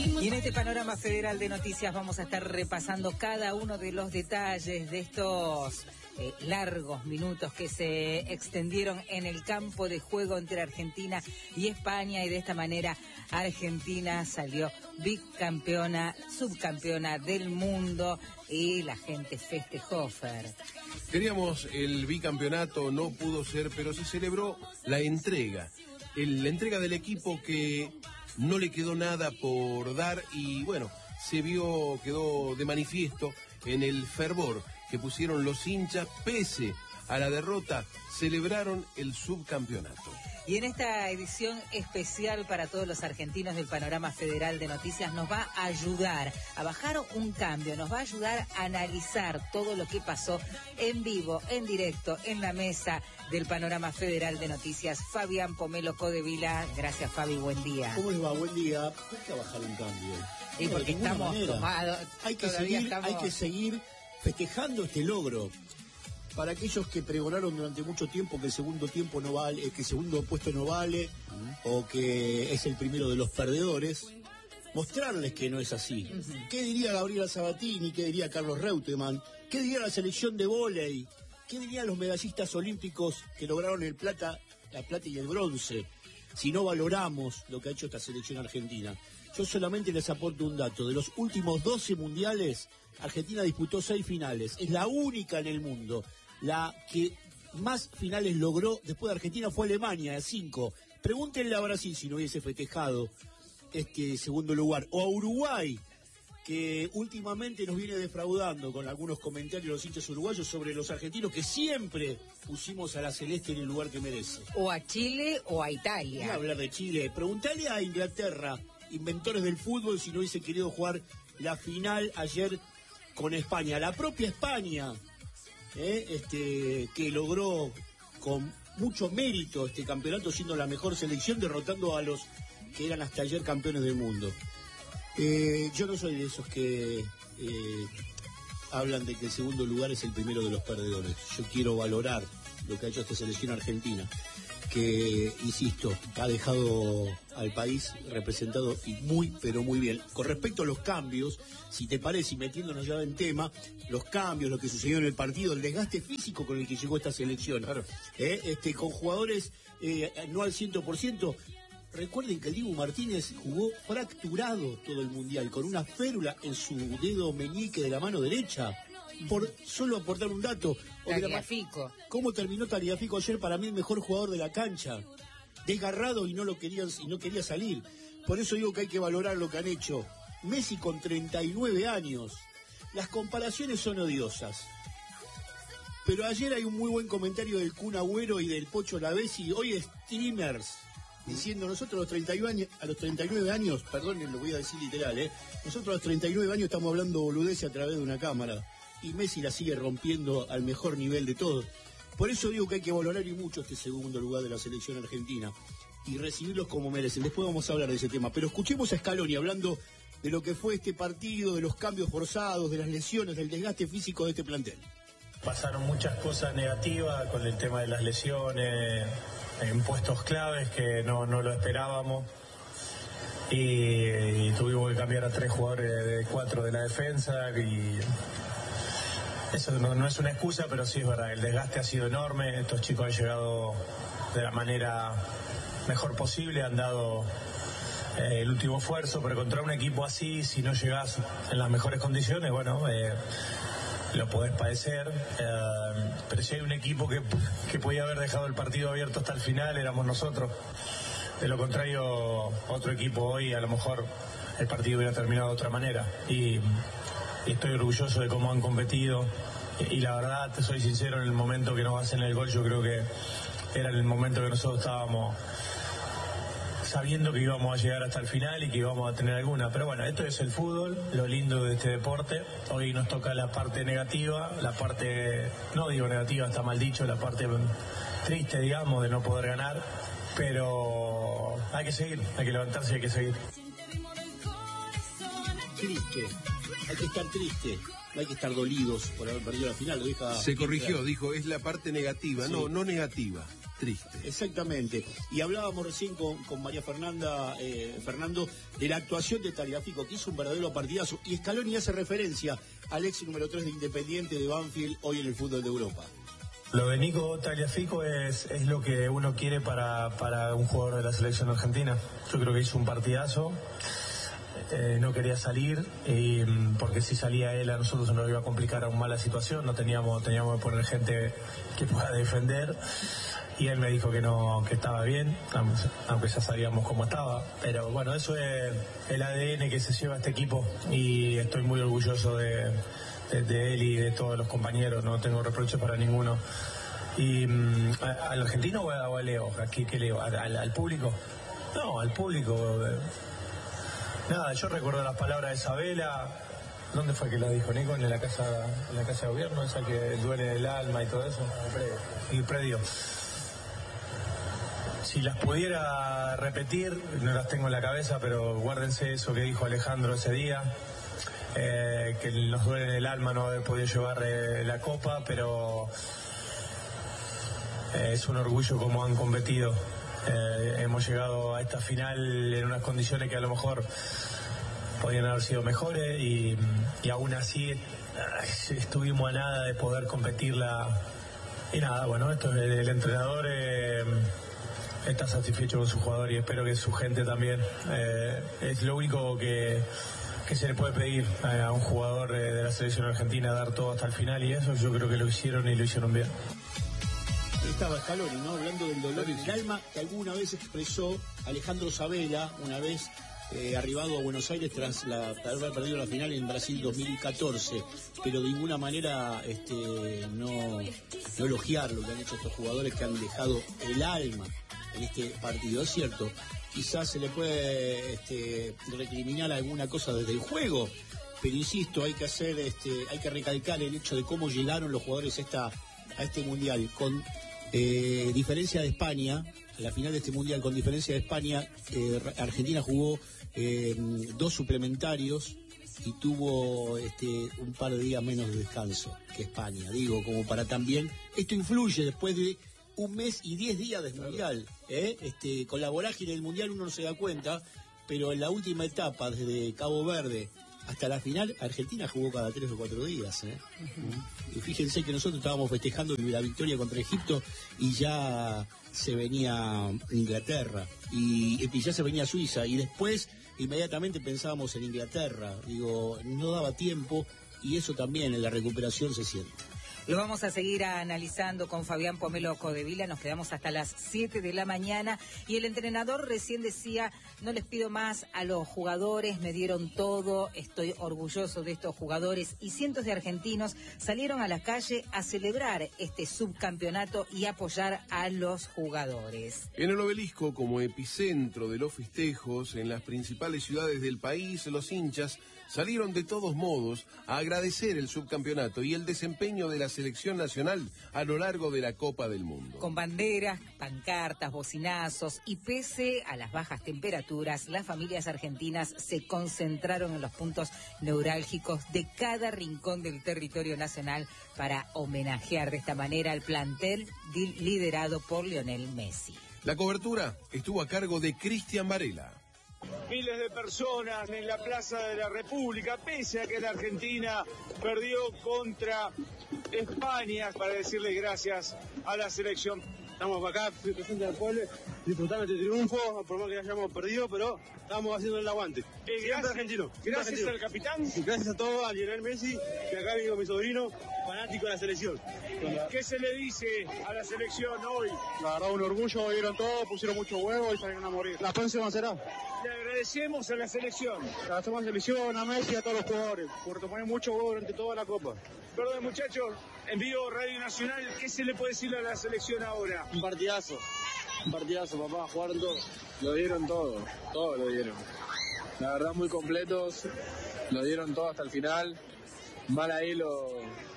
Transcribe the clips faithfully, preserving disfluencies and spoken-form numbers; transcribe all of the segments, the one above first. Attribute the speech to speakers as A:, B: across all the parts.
A: Y en este panorama federal de noticias vamos a estar repasando cada uno de los detalles de estos eh, largos minutos que se extendieron en el campo de juego entre Argentina y España, y de esta manera Argentina salió bicampeona, subcampeona del mundo, y la gente festejó, Fer.
B: Queríamos el bicampeonato, no pudo ser, pero se celebró la entrega, el, la entrega del equipo que no le quedó nada por dar, y bueno, se vio, quedó de manifiesto en el fervor que pusieron los hinchas, pese a la derrota, celebraron el subcampeonato.
A: Y en esta edición especial para todos los argentinos del panorama federal de noticias nos va a ayudar a bajar un cambio, nos va a ayudar a analizar todo lo que pasó en vivo, en directo, en la mesa del panorama federal de noticias, Fabián Pomelo Codevila. Gracias, Fabi, buen día.
C: ¿Cómo les va? Buen día. ¿Por qué bajar un cambio?
A: Y
C: no,
A: porque estamos manera. tomados.
C: Hay que seguir, estamos... hay que seguir festejando este logro. Para aquellos que pregonaron durante mucho tiempo que el segundo tiempo no vale, que el segundo puesto no vale, uh-huh. o que es el primero de los perdedores, mostrarles que no es así. Uh-huh. ¿Qué diría Gabriela Sabatini? ¿Qué diría Carlos Reutemann? ¿Qué diría la selección de vóley? ¿Qué dirían los medallistas olímpicos que lograron el plata, la plata y el bronce? Si no valoramos lo que ha hecho esta selección argentina. Yo solamente les aporto un dato. De los últimos doce mundiales, Argentina disputó seis finales. Es la única en el mundo. La que más finales logró después de Argentina fue Alemania, cinco. Pregúntenle a Brasil si no hubiese festejado este segundo lugar. O a Uruguay, que últimamente nos viene defraudando con algunos comentarios de los hinchas uruguayos sobre los argentinos, que siempre pusimos a la celeste en el lugar que merece.
A: O a Chile o a Italia.
C: Voy a hablar de Chile. Preguntale a Inglaterra, inventores del fútbol, si no hubiese querido jugar la final ayer con España. La propia España, eh, este, que logró con mucho mérito este campeonato, siendo la mejor selección, derrotando a los que eran hasta ayer campeones del mundo. Eh, yo no soy de esos que eh, hablan de que el segundo lugar es el primero de los perdedores. Yo quiero valorar lo que ha hecho esta selección argentina, que, insisto, ha dejado al país representado y muy, pero muy bien. Con respecto a los cambios, si te parece, y metiéndonos ya en tema, los cambios, lo que sucedió en el partido, el desgaste físico con el que llegó esta selección, claro. eh, este, con jugadores eh, no al cien por ciento. Recuerden que el Dibu Martínez jugó fracturado todo el Mundial, con una férula en su dedo meñique de la mano derecha. Por solo aportar un dato.
A: Tagliafico.
C: ¿Cómo terminó Tagliafico ayer? Para mí el mejor jugador de la cancha. Desgarrado y no lo querían, y no quería salir. Por eso digo que hay que valorar lo que han hecho. Messi con treinta y nueve años. Las comparaciones son odiosas. Pero ayer hay un muy buen comentario del Kun Agüero y del Pocho Lavezzi. Hoy streamers diciendo, nosotros a los treinta y nueve años, a los treinta y nueve años, perdonen, lo voy a decir literal, ¿eh? Nosotros a los treinta y nueve años estamos hablando boludeces a través de una cámara. Y Messi la sigue rompiendo al mejor nivel de todos. Por eso digo que hay que valorar y mucho este segundo lugar de la selección argentina y recibirlos como merecen. Después vamos a hablar de ese tema. Pero escuchemos a Scaloni hablando de lo que fue este partido, de los cambios forzados, de las lesiones, del desgaste físico de este plantel.
D: Pasaron muchas cosas negativas con el tema de las lesiones, en puestos claves que no, no lo esperábamos. Y, y tuvimos que cambiar a tres jugadores de cuatro de la defensa y eso no, no es una excusa, pero sí es verdad, el desgaste ha sido enorme. Estos chicos han llegado de la manera mejor posible, han dado eh, el último esfuerzo, pero contra un equipo así, si no llegás en las mejores condiciones, bueno, eh, lo podés padecer, eh, pero si hay un equipo que, que podía haber dejado el partido abierto hasta el final, éramos nosotros. De lo contrario, otro equipo hoy, a lo mejor el partido hubiera terminado de otra manera. Y, y estoy orgulloso de cómo han competido. Y, y la verdad, te soy sincero, en el momento que nos hacen el gol, yo creo que era el momento que nosotros estábamos sabiendo que íbamos a llegar hasta el final y que íbamos a tener alguna. Pero bueno, esto es el fútbol, lo lindo de este deporte. Hoy nos toca la parte negativa, la parte, no digo negativa, está mal dicho, la parte triste, digamos, de no poder ganar. Pero hay que seguir, hay que levantarse y hay que seguir.
C: Triste, hay que estar triste, no hay que estar dolidos por haber perdido la final. Lo dijo,
B: se corrigió, dijo, es la parte negativa, sí. no, no negativa. triste.
C: Exactamente. Y hablábamos recién con, con María Fernanda, eh, Fernando, de la actuación de Tagliafico, que hizo un verdadero partidazo. Y Scaloni hace referencia al ex número tres de Independiente de Banfield, hoy en el fútbol de Europa.
D: Lo de Nico Tagliafico es, es lo que uno quiere para, para un jugador de la selección argentina. Yo creo que hizo un partidazo. Eh, no quería salir y, porque si salía él a nosotros nos iba a complicar aún más la situación. No teníamos, teníamos que poner gente que pueda defender. Y él me dijo que no, que estaba bien, aunque ya sabíamos cómo estaba. Pero bueno, eso es el A D N que se lleva este equipo y estoy muy orgulloso de, de, de él y de todos los compañeros. No tengo reproches para ninguno. Y ¿a, ¿al argentino o a, o a Leo? ¿Aquí qué leo? ¿Al, al, al público? No, al público. Nada, yo recuerdo las palabras de Isabela. ¿Dónde fue que lo dijo, Nico? En la casa, en la casa de gobierno, esa que duele el alma y todo eso. El predio. Y el predio. Si las pudiera repetir, no las tengo en la cabeza, pero guárdense eso que dijo Alejandro ese día, eh, que nos duele en el alma no haber podido llevar eh, la copa, pero eh, es un orgullo como han competido. Eh, hemos llegado a esta final en unas condiciones que a lo mejor podían haber sido mejores y, y aún así eh, estuvimos a nada de poder competirla. Y nada, bueno, esto es el, el entrenador... Eh, está satisfecho con su jugador y espero que su gente también. Eh, es lo único que, que se le puede pedir a un jugador de, de la selección argentina, dar todo hasta el final, y eso yo creo que lo hicieron y lo hicieron bien.
C: Estaba Scaloni, ¿no? Hablando del dolor en el alma que alguna vez expresó Alejandro Sabela, una vez eh, arribado a Buenos Aires tras la, haber perdido la final en Brasil dos mil catorce, pero de ninguna manera este, no, no elogiar lo que han hecho estos jugadores que han dejado el alma en este partido. Es cierto, quizás se le puede este, recriminar alguna cosa desde el juego, pero insisto, hay que hacer, este, hay que recalcar el hecho de cómo llegaron los jugadores a, esta, a este mundial. Con eh, diferencia de España, a la final de este mundial, con diferencia de España, eh, Argentina jugó eh, dos suplementarios y tuvo este, un par de días menos de descanso que España. Digo, como para también, esto influye después de un mes y diez días del mundial, ¿eh? Este, con la vorágine del mundial uno no se da cuenta, pero en la última etapa, desde Cabo Verde hasta la final, Argentina jugó cada tres o cuatro días, ¿eh? Uh-huh. Y fíjense que nosotros estábamos festejando la victoria contra Egipto y ya se venía Inglaterra, y, y ya se venía Suiza, y después inmediatamente pensábamos en Inglaterra. Digo, no daba tiempo, y eso también en la recuperación se siente.
A: Lo vamos a seguir analizando con Fabián Pomelo Codevila. Nos quedamos hasta las siete de la mañana. Y el entrenador recién decía, no les pido más a los jugadores, me dieron todo, estoy orgulloso de estos jugadores. Y cientos de argentinos salieron a la calle a celebrar este subcampeonato y apoyar a los jugadores.
B: En el Obelisco, como epicentro de los festejos, en las principales ciudades del país, los hinchas salieron de todos modos a agradecer el subcampeonato y el desempeño de la selección nacional a lo largo de la Copa del Mundo.
A: Con banderas, pancartas, bocinazos y pese a las bajas temperaturas, las familias argentinas se concentraron en los puntos neurálgicos de cada rincón del territorio nacional para homenajear de esta manera al plantel liderado por Lionel Messi.
B: La cobertura estuvo a cargo de Cristian Varela.
E: Miles de personas en la Plaza de la República, pese a que la Argentina perdió contra España, para decirle gracias a la selección. Estamos acá, presentes al pueblo, disfrutando este triunfo, por más que hayamos perdido, pero estamos haciendo el aguante. Eh, gracias, argentino. Gracias argentino. Al capitán. Y gracias a todos, a Lionel Messi, que acá vino mi sobrino, fanático de la selección. ¿Qué se le dice a la selección hoy? La verdad, un orgullo, dieron todo, pusieron mucho huevo y salieron a morir. La próxima será. Le agradecemos a la selección. Le agradecemos a la selección, a Messi y a todos los jugadores, por tomar mucho huevo durante toda la Copa. Perdón, muchachos, en vivo Radio Nacional, ¿qué se le puede decir a la selección ahora?
F: Un partidazo, un partidazo, papá, jugaron todo, lo dieron todo, todo lo dieron. La verdad, muy completos, lo dieron todo hasta el final. Mal ahí lo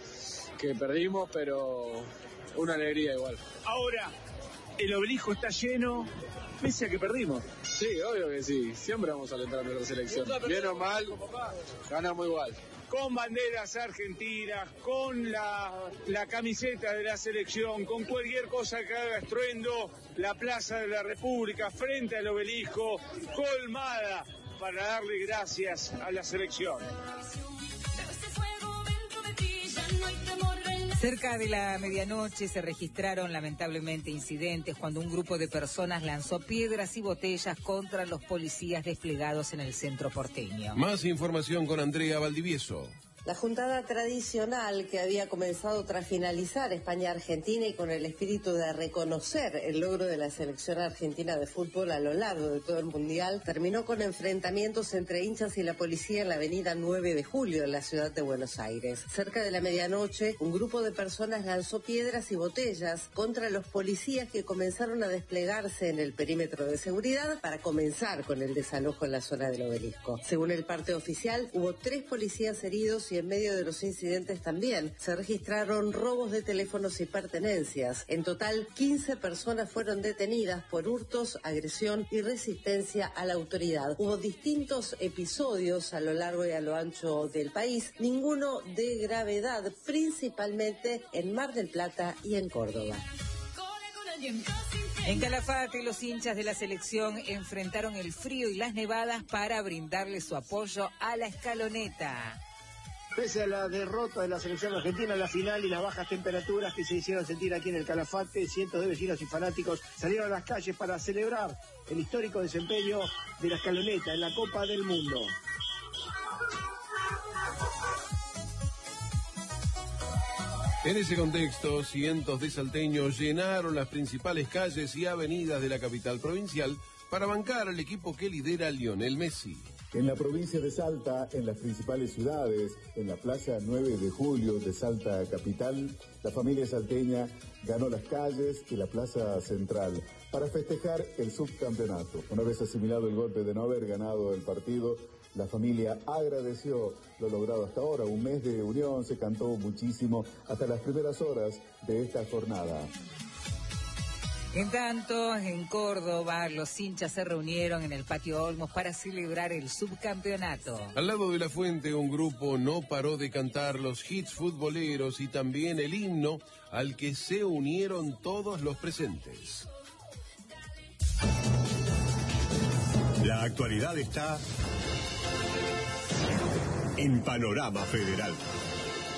F: que perdimos, pero una alegría igual.
E: Ahora, el Obelisco está lleno, pese a que perdimos.
F: Sí, obvio que sí. Siempre vamos a alentar a nuestra selección. Bien o mal, ganamos igual.
E: Con banderas argentinas, con la, la camiseta de la selección, con cualquier cosa que haga estruendo, la Plaza de la República, frente al obelisco, colmada para darle gracias a la selección.
A: Cerca de la medianoche se registraron lamentablemente incidentes cuando un grupo de personas lanzó piedras y botellas contra los policías desplegados en el centro porteño.
B: Más información con Andrea Valdivieso.
G: La juntada tradicional que había comenzado tras finalizar España-Argentina y con el espíritu de reconocer el logro de la selección argentina de fútbol a lo largo de todo el mundial terminó con enfrentamientos entre hinchas y la policía en la avenida nueve de julio en la ciudad de Buenos Aires. Cerca de la medianoche, un grupo de personas lanzó piedras y botellas contra los policías que comenzaron a desplegarse en el perímetro de seguridad para comenzar con el desalojo en la zona del obelisco. Según el parte oficial, hubo tres policías heridos y en medio de los incidentes también se registraron robos de teléfonos y pertenencias. En total, quince personas fueron detenidas por hurtos, agresión y resistencia a la autoridad. Hubo distintos episodios a lo largo y a lo ancho del país, ninguno de gravedad, principalmente en Mar del Plata y en Córdoba.
A: En Calafate, los hinchas de la selección enfrentaron el frío y las nevadas para brindarle su apoyo a la escaloneta.
C: Pese a la derrota de la selección argentina en la final y las bajas temperaturas que se hicieron sentir aquí en el Calafate, cientos de vecinos y fanáticos salieron a las calles para celebrar el histórico desempeño de la escaloneta en la Copa del Mundo.
B: En ese contexto, cientos de salteños llenaron las principales calles y avenidas de la capital provincial para bancar al equipo que lidera Lionel Messi.
H: En la provincia de Salta, en las principales ciudades, en la Plaza nueve de julio de Salta capital, la familia salteña ganó las calles y la plaza central para festejar el subcampeonato. Una vez asimilado el golpe de no haber ganado el partido, la familia agradeció lo logrado hasta ahora. Un mes de unión, se cantó muchísimo hasta las primeras horas de esta jornada.
A: En tanto, en Córdoba, los hinchas se reunieron en el Patio Olmos para celebrar el subcampeonato.
B: Al lado de la fuente, un grupo no paró de cantar los hits futboleros y también el himno al que se unieron todos los presentes.
I: La actualidad está en Panorama Federal.